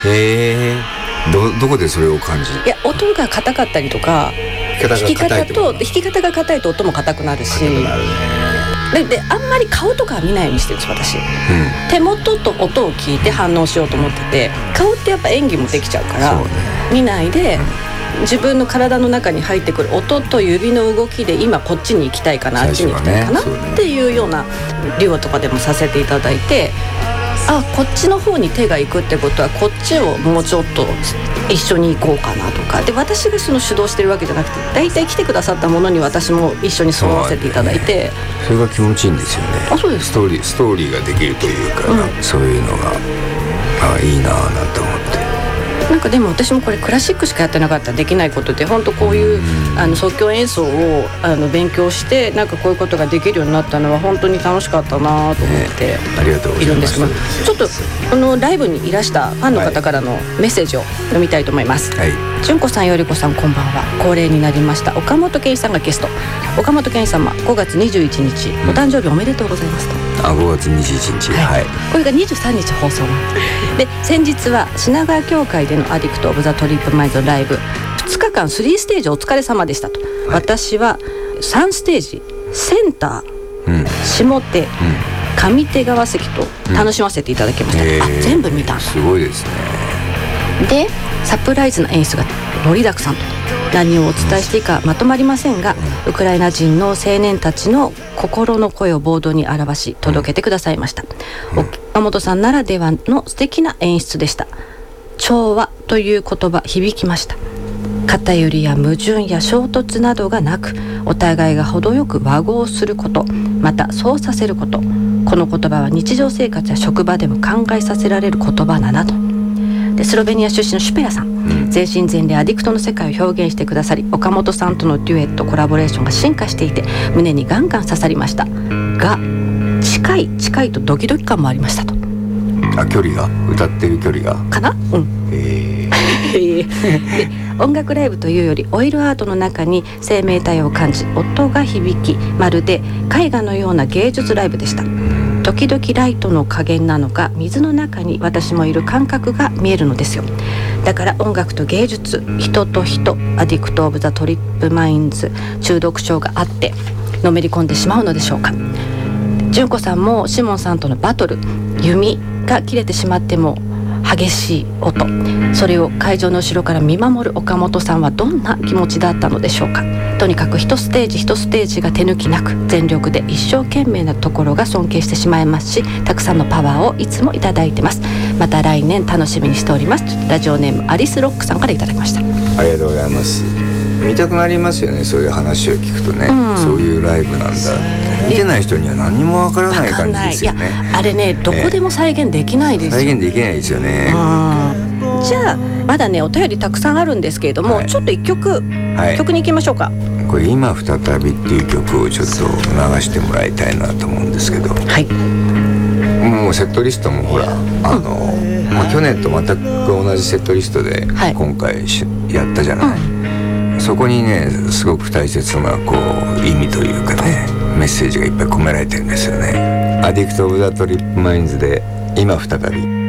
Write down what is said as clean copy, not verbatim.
へえ。どこでそれを感じる？ いや、音が硬かったりとか、弾き方が硬いと音も硬くなるし、 硬くなるね。 であんまり顔とかは見ないようにしてるんです私、手元と音を聞いて反応しようと思ってて、顔ってやっぱ演技もできちゃうから、見ないで、自分の体の中に入ってくる音と指の動きで今こっちに行きたいかな、あっちに行きたいかなっていうようなデュオとかでもさせていただいて、あ、こっちの方に手が行くってことはこっちをもうちょっと一緒に行こうかなとかで、私がその主導してるわけじゃなくて、大体来てくださったものに私も一緒に沿わせていただいて、 それが気持ちいいんですよね。 あ、そうです。 ストーリーができるというか、そういうのがいいなぁなんて思って。 なんかでも私もこれクラシックしかやってなかったらできないことで、本当こういう即興演奏を勉強して、なんかこういうことができるようになったのは本当に楽しかったなと思っているんですけど、ちょっとこのライブにいらしたファンの方からのメッセージを読みたいと思います。純子さん、よりこさん、こんばんは。恒例になりました岡本健一さんがゲスト。岡本健一様、5月21日お誕生日おめでとうございますと。 5月21日、 これが23日放送なんで、先日は品川協会でのアディクト・オブ・ザ・トリップ・マインズライブ2日間3ステージお疲れ様でしたと、私は3ステージセンター、下手、上手側席と楽しませていただきました、全部見たんだ。 すごいですね。 でサプライズな演出が盛りだくさんと、何をお伝えしていいかまとまりませんが、ウクライナ人の青年たちの心の声をボードに表し届けてくださいました。岡本さんならではの素敵な演出でした。調和という言葉響きました。偏りや矛盾や衝突などがなく、お互いが程よく和合すること、またそうさせること、この言葉は日常生活や職場でも考えさせられる言葉だなと。でスロベニア出身のシュペラさん、全身全霊アディクトの世界を表現してくださり、岡本さんとのデュエットコラボレーションが進化していて胸にガンガン刺さりましたが、近いとドキドキ感もありましたと。 距離が、歌ってる距離がかな。で音楽ライブというよりオイルアートの中に生命体を感じ、音が響き、まるで絵画のような芸術ライブでした。時々ライトの加減なのか、水の中に私もいる感覚が見えるのですよ。だから音楽と芸術、人と人、アディクト・オブ・ザ・トリップ・マインズ、中毒症があってのめり込んでしまうのでしょうか。純子さんもシモンさんとのバトル、弓が切れてしまっても激しい音、それを会場の後ろから見守る岡本さんはどんな気持ちだったのでしょうか。とにかく一ステージが手抜きなく全力で一生懸命なところが尊敬してしまいますし、たくさんのパワーをいつもいただいてます。また来年楽しみにしております。ラジオネームアリスロックさんからいただきました。 ありがとうございます。見たくなりますよね、そういう話を聞くとね、そういうライブなんだって見てない人には何もわからない感じですよね。 いや、あれね、どこでも再現できないですよ。 再現できないですよね。 じゃあまだねお便りたくさんあるんですけれども、ちょっと一曲、曲に行きましょうか。 これ今再びっていう曲をちょっと流してもらいたいなと思うんですけど、もうセットリストもほら去年と全く同じセットリストで今回やったじゃない、そこにねすごく大切なこう意味というかね、メッセージがいっぱい込められてるんですよね。アディクト・オブ・ザ・トリップ・マインズで今再び。